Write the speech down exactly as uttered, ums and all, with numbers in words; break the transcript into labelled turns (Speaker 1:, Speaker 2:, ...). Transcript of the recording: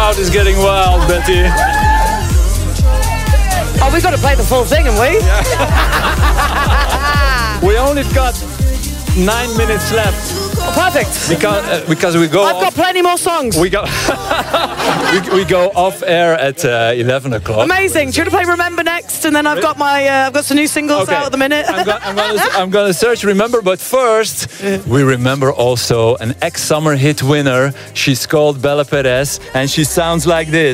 Speaker 1: crowd is getting wild, Betty.
Speaker 2: Oh, we've got to play the full thing, haven't we?
Speaker 1: We only got nine minutes left.
Speaker 2: Oh, perfect.
Speaker 1: Because uh, because we go.
Speaker 2: I've
Speaker 1: off,
Speaker 2: got plenty more songs.
Speaker 1: We go. we, we go off air at uh, eleven o'clock.
Speaker 2: Amazing. Do you want to play Remember next? And then I've got my uh, I've got some new singles
Speaker 1: Okay.
Speaker 2: out at the minute.
Speaker 1: I'm, go- I'm, gonna, I'm gonna search Remember, but first we remember also an ex-summer hit winner. She's called Bella Perez, and she sounds like this.